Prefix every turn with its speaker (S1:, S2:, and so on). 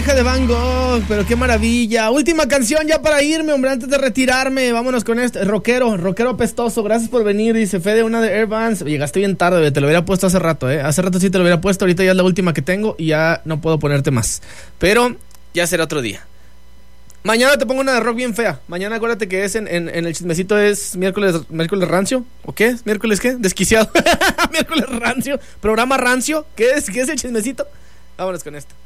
S1: oreja de Van Gogh, pero qué maravilla. Última canción ya para irme, hombre, antes de retirarme. Vámonos con este. Rockero apestoso, gracias por venir. Dice Fede, una de Air Vans. Llegaste bien tarde, te lo hubiera puesto hace rato, Hace rato sí te lo hubiera puesto, ahorita ya es la última que tengo y ya no puedo ponerte más. Pero ya será otro día. Mañana te pongo una de rock bien fea. Mañana acuérdate que es en el chismecito es miércoles rancio. ¿O qué? ¿Miércoles qué? Desquiciado. Miércoles rancio. Programa rancio. ¿Qué es el chismecito? Vámonos con esto.